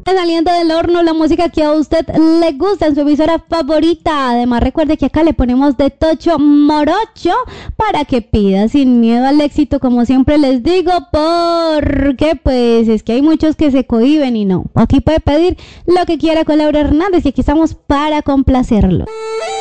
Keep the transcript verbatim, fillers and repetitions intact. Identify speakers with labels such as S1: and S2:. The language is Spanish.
S1: Saliendo del horno, la música que a usted le gusta en su emisora favorita. Además, recuerde que acá le ponemos de tocho morocho para que pida sin miedo al éxito, como siempre les digo, porque pues es que hay muchos que se cohíben y no. Aquí puede pedir lo que quiera con Laura Hernández y aquí estamos para complacerlo.